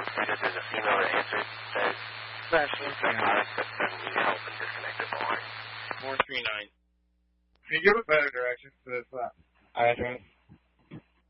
see that there's a female that answered that psychotic that doesn't need help and disconnected the line. 439. Can you give a better direction to this address?